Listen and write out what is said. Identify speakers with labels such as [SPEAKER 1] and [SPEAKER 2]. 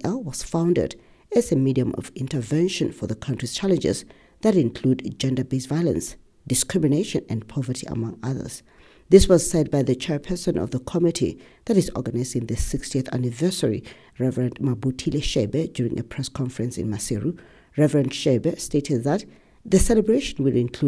[SPEAKER 1] DCL was founded as a medium of intervention for the country's challenges that include gender-based violence, discrimination and poverty, among others. This was said by the chairperson of the committee that is organizing the 60th anniversary, Reverend Mabutile Shebe, during a press conference in Maseru. Reverend Shebe stated that the celebration will include